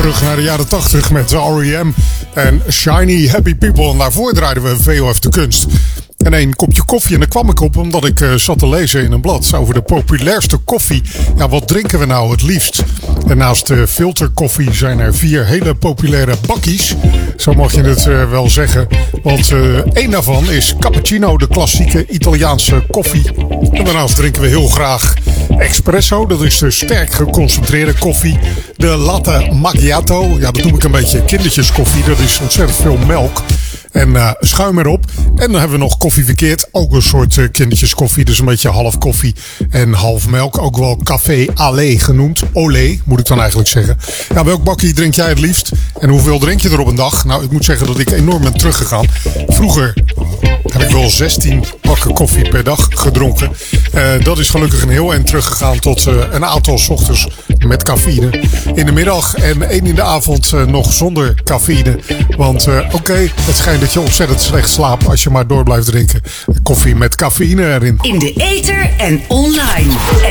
terug naar de jaren 80 met R.E.M. en Shiny Happy People. En daarvoor draaiden we VOF de Kunst. En een kopje koffie. En daar kwam ik op omdat ik zat te lezen in een blad over de populairste koffie. Ja, wat drinken we nou het liefst? En naast de filterkoffie zijn er 4 hele populaire bakkies. Zo mag je het wel zeggen. Want één daarvan is cappuccino, de klassieke Italiaanse koffie. En daarnaast drinken we heel graag espresso. Dat is de sterk geconcentreerde koffie. De latte macchiato. Ja, dat noem ik een beetje kindertjeskoffie. Dat is ontzettend veel melk. En schuim erop. En dan hebben we nog koffie verkeerd. Ook een soort kindertjeskoffie. Dus een beetje half koffie en half melk. Ook wel café au lait genoemd. Olé moet ik dan eigenlijk zeggen. Ja, welk bakkie drink jij het liefst? En hoeveel drink je er op een dag? Nou, ik moet zeggen dat ik enorm ben teruggegaan. Vroeger heb ik wel 16 bakken koffie per dag gedronken. Dat is gelukkig een heel eind teruggegaan tot een aantal 's ochtends met cafeïne. In de middag en 1 in de avond nog zonder cafeïne. Want het schijnt dat je ontzettend slecht slaapt als je maar door blijft drinken. Koffie met cafeïne erin. In de ether en online.